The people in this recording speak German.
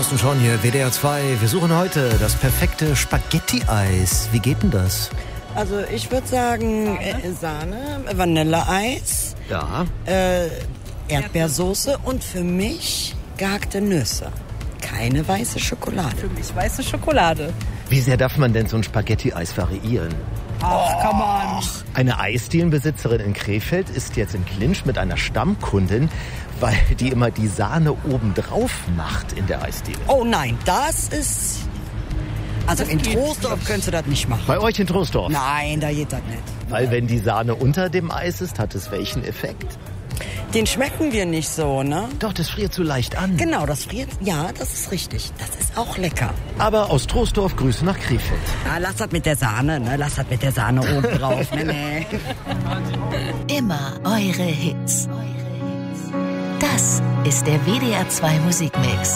Thorsten Schorn hier, WDR 2. Wir suchen heute das perfekte Spaghetti-Eis. Wie geht denn das? Also ich würde sagen Sahne, Vanilleeis, Ja. Erdbeersoße und für mich gehackte Nüsse. Keine weiße Schokolade. Für mich weiße Schokolade. Wie sehr darf man denn so ein Spaghetti-Eis variieren? Ach, kann man. Eine Eisdielenbesitzerin in Krefeld ist jetzt im Clinch mit einer Stammkundin, weil die immer die Sahne obendrauf macht in der Eisdiele. Oh nein, das ist... Also in Troisdorf könntest du das nicht machen. Bei euch in Troisdorf? Nein, da geht das nicht. Weil wenn die Sahne unter dem Eis ist, hat es welchen Effekt? Den schmecken wir nicht so, ne? Doch, das friert so leicht an. Genau, das friert. Ja, das ist richtig. Das ist auch lecker. Aber aus Troisdorf Grüße nach Krefeld. Ja, lass das mit der Sahne, ne? Lass das mit der Sahne oben drauf. Nee. Immer eure Hits. Das ist der WDR 2 Musikmix.